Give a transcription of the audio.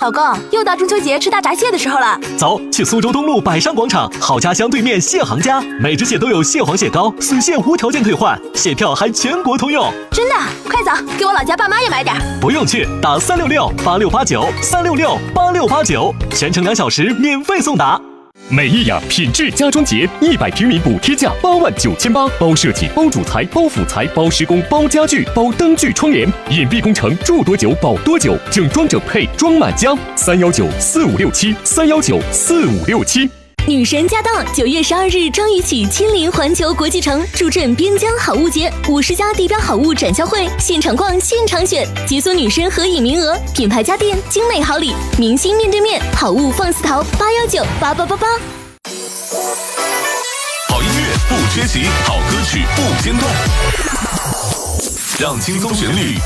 老公，又到中秋节吃大闸蟹的时候了。 走，去苏州东路百商广场好家乡对面蟹行家，每只蟹都有蟹黄蟹膏，随蟹无条件退换，蟹票还全国通用。 真的？快走，给我老家爸妈也买点。 不用去，打366-8689，366-8689，全程2小时免费送达。 美意雅品质家装节100平米补贴价89800，包设计、包主材、包辅材、包施工、包家具、包灯具窗帘，隐蔽工程，住多久保多久，整装整配装满家。3194567，3194567。 女神驾到！9月12日张宇起亲临环球国际城，助阵边疆好物节，50家地标好物展销会，现场逛，现场选，解锁女神合影名额，品牌家电，精美好礼，明星面对面，好物放肆淘，8198888。 好音乐不缺席，好歌曲不间断，让轻松旋律